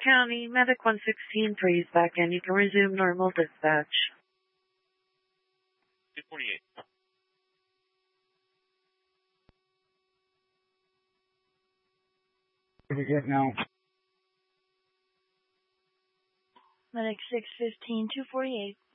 County, Medic 116, 3 is back in. You can resume normal dispatch. 248. What do we get now? Medic 615, 248.